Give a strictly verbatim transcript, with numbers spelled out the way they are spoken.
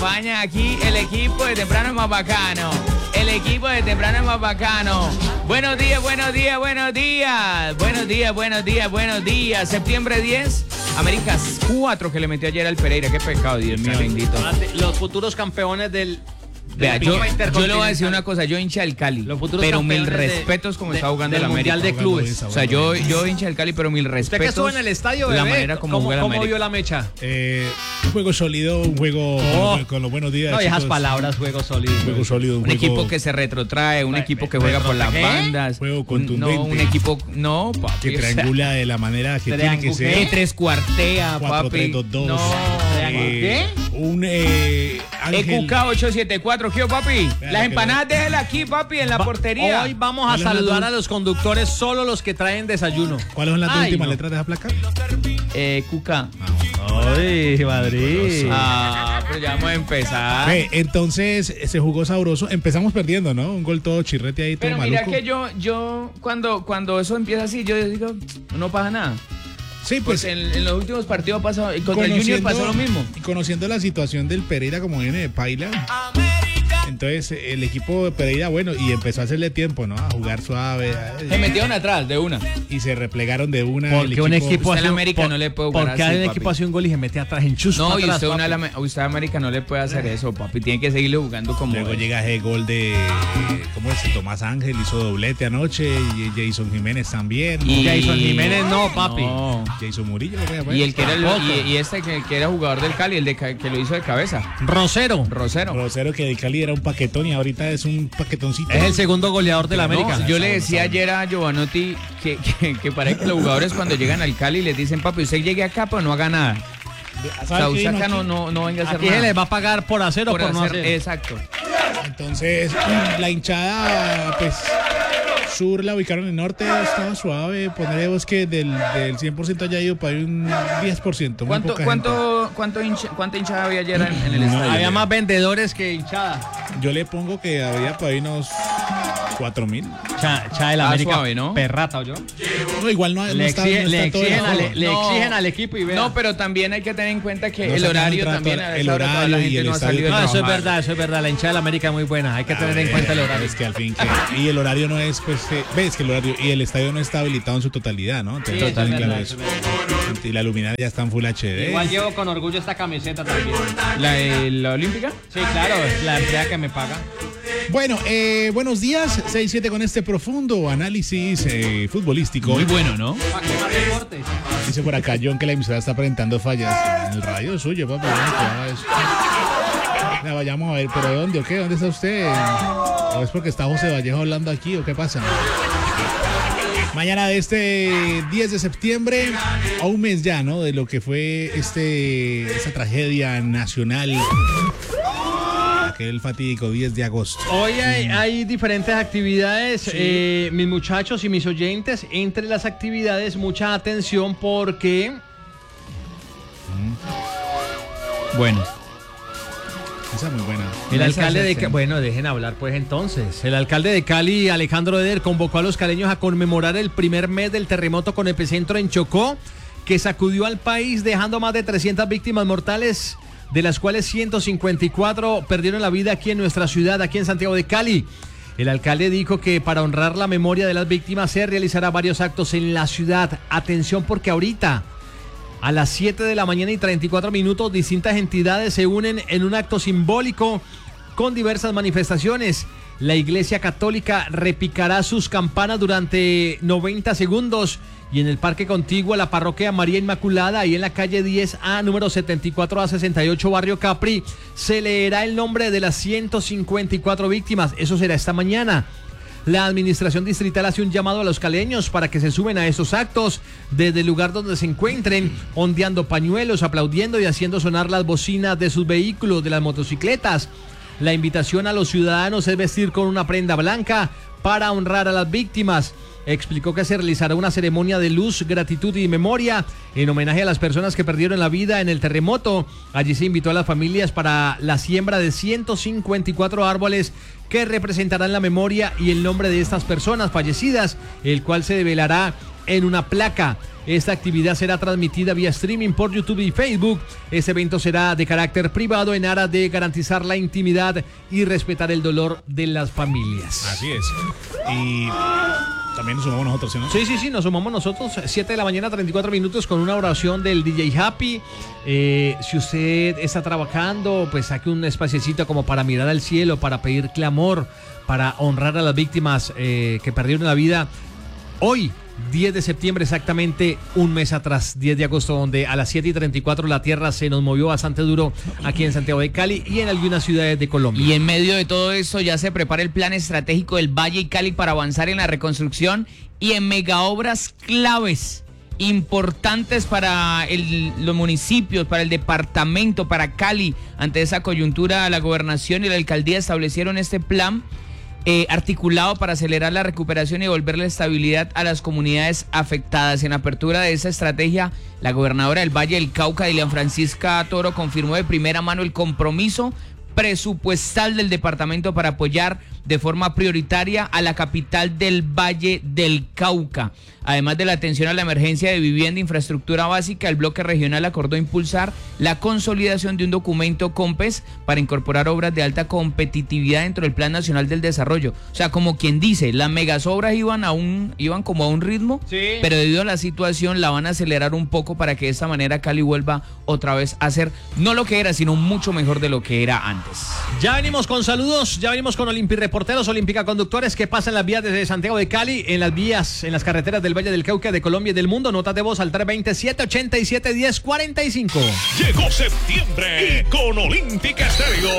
acompaña aquí el equipo de temprano es más bacano. El equipo de temprano es más bacano. Buenos días, buenos días, buenos días. Buenos días, buenos días, buenos días. Septiembre diez, Américas cuatro que le metió ayer al Pereira. Qué pecado, Dios mío bendito. Los futuros campeones del... Vea, yo, yo le voy a decir una cosa, yo hincha del Cali, pero mil respetos de, como de, está jugando el América. Mundial de Clubes. O sea, yo, yo hincha del Cali, pero mil respetos. ¿Usted que estuvo en el estadio, bebé? La manera como ¿Cómo, juega el ¿cómo América? vio la mecha? Eh, un juego sólido, un juego oh. con, con los buenos días. No, viejas palabras, juego sólido. Un juego sólido. Un, un juego, equipo que se retrotrae, un equipo que juega por las ¿qué? bandas. Juego contundente. No, un equipo, no, papi. Que triangula de la manera que tiene que ser. Que tres cuartea, cuatro, papi. tres, dos, dos. No. Eh, ¿Qué? Un eh, Ángel. E Q K ocho siete cuatro, ¿qué, papi? Vea, las empanadas déjela aquí, papi, en la Va, portería. Hoy vamos a saludar a los conductores, solo los que traen desayuno. ¿Cuáles son las dos Ay, últimas no. letras de esa placa? Eh, Q K. Ay, Madrid. Ah, pero ya vamos a empezar. Ve, entonces se jugó sabroso. Empezamos perdiendo, ¿no? Un gol todo chirrete ahí, todo pero maluco. Pero mira que yo, yo cuando, cuando eso empieza así, yo digo, no pasa nada. Sí, pues en, en los últimos partidos pasó, contra el Junior pasó lo mismo. Y conociendo la situación del Pereira como viene de paila, entonces el equipo de Pereira, bueno, y empezó a hacerle tiempo, ¿no? A jugar suave. Se metieron atrás de una. Y se replegaron de una. Porque equipo, un equipo usted hace en América por, no le puede jugar porque así, un papi. equipo hace un gol y se mete atrás en chus. No, y atrás, usted, papi. una, usted a América no le puede hacer eso, papi. Tiene que seguirle jugando como Luego es. llega ese gol de, ¿cómo es? Tomás Ángel hizo doblete anoche, y Jason Jiménez también. Y Jason Jiménez no, papi. No. Jason Murillo. Y el que era el, y, y este que, que era jugador del Cali, el de que lo hizo de cabeza. Rosero. Rosero. Rosero, que del Cali era un paquetón y ahorita es un paquetoncito. Es el segundo goleador de la América. No, yo le decía ayer a Giovanotti que, que, que parece que los jugadores cuando llegan al Cali les dicen, papi, usted llegue acá, pero no haga nada. O sea, usted acá no, no, no venga a hacer aquí nada. Aquí se les va a pagar por hacer por o por hacer, no hacer. Exacto. Entonces, la hinchada, pues, sur la ubicaron en el norte, estaba suave. Ponerle vos que del, del cien por ciento haya ido para un diez por ciento. ¿Cuánto, ¿cuánto, cuánto hincha, ¿Cuánta hinchada había ayer en, en el no, estadio? Había más vendedores que hinchada. Yo le pongo que había para ahí unos cuatro mil. Cha, cha de la ah, América, suave, ¿no? Perrata, ¿o yo? No, igual no, no le está, exige, no le, está exigen todo al, el le no, exigen al equipo y vean. No, pero también hay que tener en cuenta que no el horario también el, a el horario toda la gente y el no ha salido No, de eso es trabajar. verdad, eso es verdad. La hinchada de la América es muy buena. Hay que a tener ver, en cuenta el horario. Es que al fin que, y el horario no es, pues, eh, ves que el horario y el estadio no está habilitado en su totalidad, ¿no? Entonces, Sí, total, eso es claro, verdad, eso. eso es Y la luminaria ya está en Full H D. Igual llevo con orgullo esta camiseta también. ¿La, de la olímpica? Sí, claro, es la empresa que me paga. Bueno, eh, buenos días, seis siete con este profundo análisis eh, futbolístico. Muy bueno, ¿no? ¿Para qué más deportes? Dice por acá John que la emisora está presentando fallas en el radio suyo, papá. La vayamos a ver, pero ¿dónde o qué? ¿Dónde está usted? ¿O es porque está José Vallejo hablando aquí o qué pasa? Mañana de este diez de septiembre, a un mes ya, ¿no? De lo que fue este esta tragedia nacional. Aquel fatídico diez de agosto. Hoy hay, hay diferentes actividades, sí. eh, mis muchachos y mis oyentes. Entre las actividades, mucha atención porque... Mm. Bueno. Esa es muy buena. El alcalde de Cali, bueno, dejen hablar pues entonces. El alcalde de Cali, Alejandro Eder, convocó a los caleños a conmemorar el primer mes del terremoto con epicentro en Chocó, que sacudió al país dejando más de trescientas víctimas mortales, de las cuales ciento cincuenta y cuatro perdieron la vida aquí en nuestra ciudad, aquí en Santiago de Cali. El alcalde dijo que para honrar la memoria de las víctimas se realizará varios actos en la ciudad. Atención porque ahorita, a las siete de la mañana y treinta y cuatro minutos, distintas entidades se unen en un acto simbólico con diversas manifestaciones. La Iglesia Católica repicará sus campanas durante noventa segundos y en el parque contiguo a la parroquia María Inmaculada, ahí en la calle diez A, número setenta y cuatro A sesenta y ocho, barrio Capri, se leerá el nombre de las ciento cincuenta y cuatro víctimas. Eso será esta mañana. La administración distrital hace un llamado a los caleños para que se sumen a estos actos desde el lugar donde se encuentren, ondeando pañuelos, aplaudiendo y haciendo sonar las bocinas de sus vehículos, de las motocicletas. La invitación a los ciudadanos es vestir con una prenda blanca para honrar a las víctimas. Explicó que se realizará una ceremonia de luz, gratitud y memoria en homenaje a las personas que perdieron la vida en el terremoto. Allí se invitó a las familias para la siembra de ciento cincuenta y cuatro árboles que representarán la memoria y el nombre de estas personas fallecidas, el cual se develará en una placa. Esta actividad será transmitida vía streaming por YouTube y Facebook. Este evento será de carácter privado en aras de garantizar la intimidad y respetar el dolor de las familias. Así es. Y también nos sumamos nosotros, ¿sí, no? Sí, sí, sí, nos sumamos nosotros. siete de la mañana, treinta y cuatro minutos, con una oración del D J Happy. Eh, si usted está trabajando, pues saque un espaciecito como para mirar al cielo, para pedir clamor, para honrar a las víctimas eh, que perdieron la vida. Hoy, diez de septiembre, exactamente un mes atrás, diez de agosto, donde a las siete y treinta y cuatro la tierra se nos movió bastante duro aquí en Santiago de Cali y en algunas ciudades de Colombia. Y en medio de todo eso ya se prepara el plan estratégico del Valle y Cali para avanzar en la reconstrucción y en megaobras claves importantes para el, los municipios, para el departamento, para Cali. Ante esa coyuntura, la gobernación y la alcaldía establecieron este plan Eh, articulado para acelerar la recuperación y devolver la estabilidad a las comunidades afectadas. En apertura de esa estrategia, la gobernadora del Valle del Cauca, Dilian Francisca Toro, confirmó de primera mano el compromiso presupuestal del departamento para apoyar de forma prioritaria a la capital del Valle del Cauca. Además de la atención a la emergencia de vivienda e infraestructura básica, el bloque regional acordó impulsar la consolidación de un documento COMPES para incorporar obras de alta competitividad dentro del Plan Nacional del Desarrollo. O sea, como quien dice, las megasobras iban a un, iban como a un ritmo, sí, pero debido a la situación la van a acelerar un poco para que de esta manera Cali vuelva otra vez a ser no lo que era, sino mucho mejor de lo que era antes. Ya venimos con saludos, ya venimos con Olimpi Reporteros, Olímpica Conductores que pasan las vías desde Santiago de Cali, en las vías, en las carreteras del Valle del Cauca, de Colombia y del mundo. Notas de voz al tres dos cero, siete ocho siete, uno cero cuatro cinco. Llegó septiembre y con Olímpica Estéreo